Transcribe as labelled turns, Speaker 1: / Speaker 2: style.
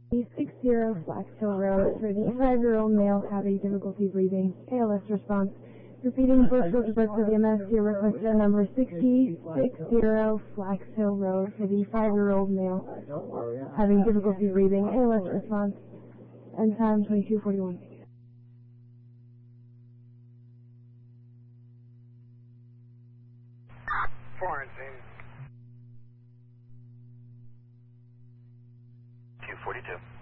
Speaker 1: 60 Flax Hill Road for the 5-year-old male having difficulty breathing. ALS response. Repeating birth to the MSC request number 60 Flax Hill Road for the 5-year-old male having difficulty breathing. ALS response. And time 22:41.
Speaker 2: Quarantine. 242.